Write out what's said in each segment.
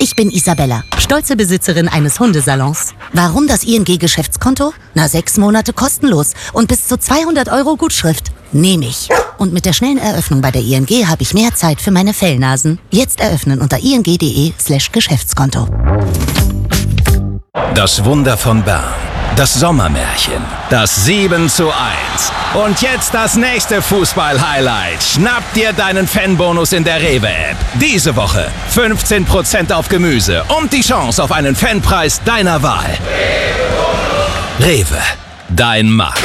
Ich bin Isabella, stolze Besitzerin eines Hundesalons. Warum das ING-Geschäftskonto? 6 Monate kostenlos und bis zu 200 € Gutschrift. Nehme ich. Und mit der schnellen Eröffnung bei der ING habe ich mehr Zeit für meine Fellnasen. Jetzt eröffnen unter ing.de/Geschäftskonto. Das Wunder von Bern. Das Sommermärchen. Das 7:1. Und jetzt das nächste Fußball-Highlight. Schnapp dir deinen Fanbonus in der Rewe-App. Diese Woche 15% auf Gemüse und die Chance auf einen Fanpreis deiner Wahl. Rewe, dein Markt.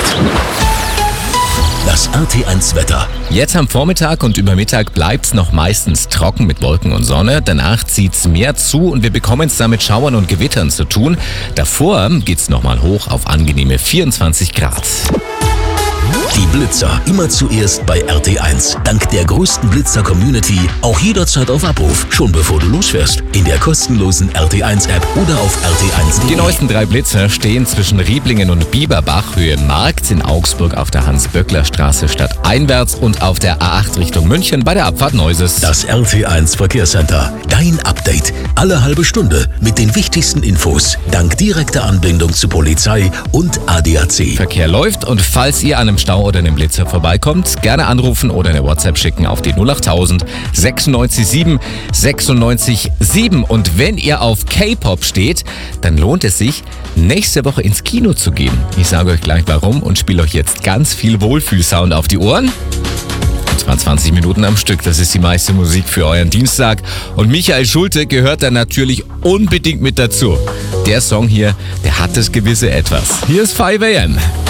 Das RT1-Wetter. Jetzt am Vormittag und über Mittag bleibt's noch meistens trocken mit Wolken und Sonne. Danach zieht's mehr zu und wir bekommen es da mit Schauern und Gewittern zu tun. Davor geht's nochmal hoch auf angenehme 24 Grad. Die Blitzer immer zuerst bei RT1. Dank der größten Blitzer-Community auch jederzeit auf Abruf. Schon bevor du losfährst. In der kostenlosen RT1-App oder auf RT1.de. Die neuesten 3 Blitzer stehen zwischen Rieblingen und Bieberbach, Höhe Markt, in Augsburg auf der Hans-Böckler-Straße stadteinwärts und auf der A8 Richtung München bei der Abfahrt Neuses. Das RT1 Verkehrscenter. Dein Update. Alle halbe Stunde mit den wichtigsten Infos. Dank direkter Anbindung zu Polizei und ADAC. Verkehr läuft und falls ihr an einem Stau oder einem Blitzer vorbeikommt, gerne anrufen oder eine WhatsApp schicken auf die 08000 96 7 96 7. Und wenn ihr auf K-Pop steht, dann lohnt es sich, nächste Woche ins Kino zu gehen. Ich sage euch gleich warum und spiele euch jetzt ganz viel Wohlfühlsound auf die Ohren. Und zwar 20 Minuten am Stück, das ist die meiste Musik für euren Dienstag. Und Michael Schulte gehört dann natürlich unbedingt mit dazu. Der Song hier, der hat das gewisse Etwas. Hier ist 5 AM.